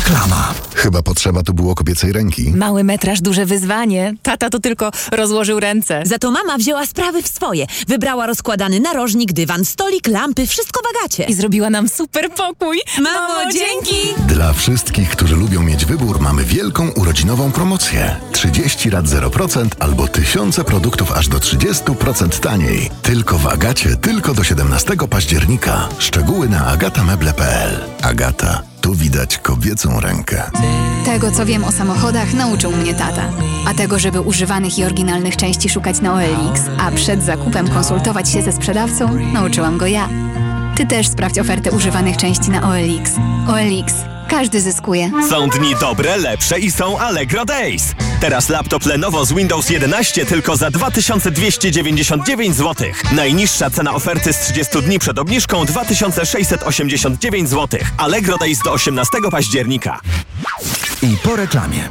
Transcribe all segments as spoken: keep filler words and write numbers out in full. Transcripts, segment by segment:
Reklama. Chyba potrzeba tu było kobiecej ręki. Mały metraż, duże wyzwanie. Tata to tylko rozłożył ręce. Za to mama wzięła sprawy w swoje. Wybrała rozkładany narożnik, dywan, stolik, lampy, wszystko w Agacie. I zrobiła nam super pokój. Mamo, dzięki! Dla wszystkich, którzy lubią mieć wybór, mamy wielką urodzinową promocję. trzydzieści rat zero procent albo tysiące produktów aż do trzydzieści procent taniej. Tylko w Agacie, tylko do siedemnastego października. Szczegóły na agatameble kropka p l. Agata. Tu widać kobiecą rękę. Tego, co wiem o samochodach, nauczył mnie tata. A tego, żeby używanych i oryginalnych części szukać na O L X, a przed zakupem konsultować się ze sprzedawcą, nauczyłam go ja. Ty też sprawdź ofertę używanych części na O L X. O L X. Każdy zyskuje. Są dni dobre, lepsze i są Allegro Days. Teraz laptop Lenovo z Windows jedenaście tylko za dwa tysiące dwieście dziewięćdziesiąt dziewięć złotych. Najniższa cena oferty z trzydziestu dni przed obniżką dwa tysiące sześćset osiemdziesiąt dziewięć złotych. Allegro Days do osiemnastego października. I po reklamie.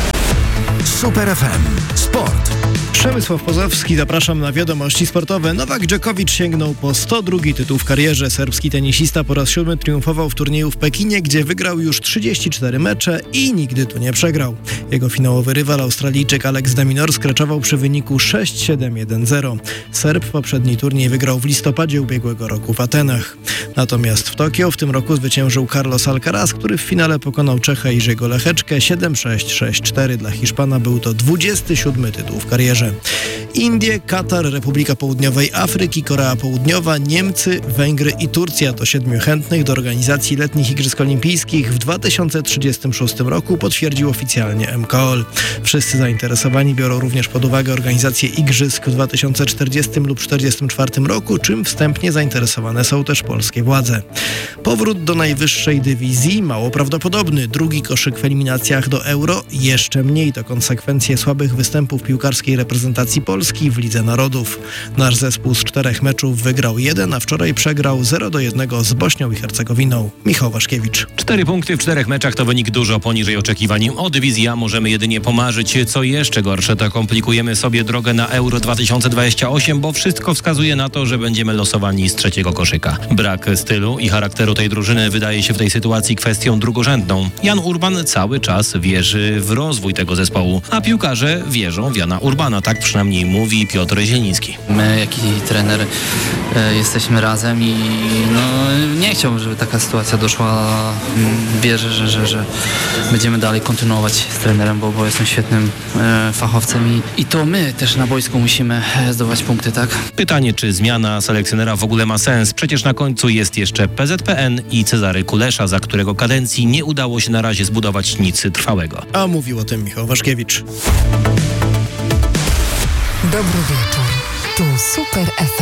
Super F M. Sport. Przemysław Pozowski, zapraszam na wiadomości sportowe. Nowak Dżokowicz sięgnął po sto drugi tytuł w karierze. Serbski tenisista po raz siódmy triumfował w turnieju w Pekinie, gdzie wygrał już trzydzieści cztery mecze i nigdy tu nie przegrał. Jego finałowy rywal, Australijczyk Alex de Minaur, skraczował przy wyniku sześć siedem jeden zero. Serb poprzedni turniej wygrał w listopadzie ubiegłego roku w Atenach. Natomiast w Tokio w tym roku zwyciężył Carlos Alcaraz, który w finale pokonał Czecha Jerzego Lecheczkę siedem sześć sześć cztery. Dla Hiszpana był to dwudziesty siódmy tytuł w karierze. Indie, Katar, Republika Południowej Afryki, Korea Południowa, Niemcy, Węgry i Turcja to siedmiu chętnych do organizacji letnich Igrzysk Olimpijskich w dwa tysiące trzydziestym szóstym roku, potwierdził oficjalnie M K O L. Wszyscy zainteresowani biorą również pod uwagę organizację Igrzysk w dwa tysiące czterdziestym lub czterdziestym czwartym roku, czym wstępnie zainteresowane są też polskie władze. Powrót do najwyższej dywizji mało prawdopodobny. Drugi koszyk w eliminacjach do Euro jeszcze mniej. To konsekwencje słabych występów piłkarskiej reprezentacji Polski w Lidze Narodów. Nasz zespół z czterech meczów wygrał jeden, a wczoraj przegrał zero do jednego z Bośnią i Hercegowiną. Michał Waszkiewicz. Cztery punkty w czterech meczach to wynik dużo poniżej oczekiwań. O dywizji A możemy jedynie pomarzyć. Co jeszcze gorsze, to komplikujemy sobie drogę na Euro dwa tysiące dwadzieścia osiem, bo wszystko wskazuje na to, że będziemy losowani z trzeciego koszyka. Brak stylu i charakteru tej drużyny wydaje się w tej sytuacji kwestią drugorzędną. Jan Urban cały czas wierzy w rozwój tego zespołu, a piłkarze wierzą w Jana Urbana. Tak przynajmniej mówi Piotr Zieliński. My, jak i trener, e, jesteśmy razem i no, nie chciałbym, żeby taka sytuacja doszła. Wierzę, że, że, że będziemy dalej kontynuować z trenerem, bo, bo jestem świetnym e, fachowcem i, i to my też na boisku musimy zdobywać punkty, tak? Pytanie, czy zmiana selekcjonera w ogóle ma sens? Przecież na końcu jest jeszcze P Z P N i Cezary Kulesza, za którego kadencji nie udało się na razie zbudować nic trwałego. A mówił o tym Michał Waszkiewicz. Dobry wieczór. Tu Super F M.